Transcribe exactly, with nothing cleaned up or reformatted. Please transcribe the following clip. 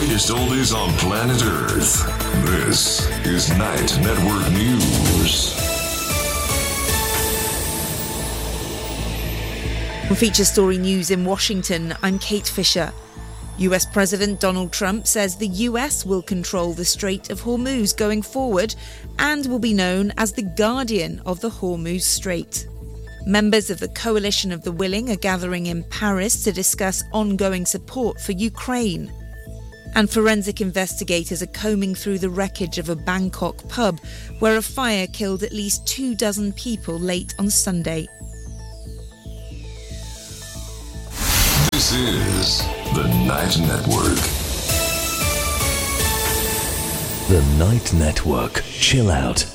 greatest oldies on planet Earth. This is Night Network News. For Feature Story News in Washington, I'm Kate Fisher. U S President Donald Trump says the U S will control the Strait of Hormuz going forward and will be known as the guardian of the Hormuz Strait. Members of the Coalition of the Willing are gathering in Paris to discuss ongoing support for Ukraine. And forensic investigators are combing through the wreckage of a Bangkok pub where a fire killed at least two dozen people late on Sunday. This is the Night Network. The Night Network. Chill out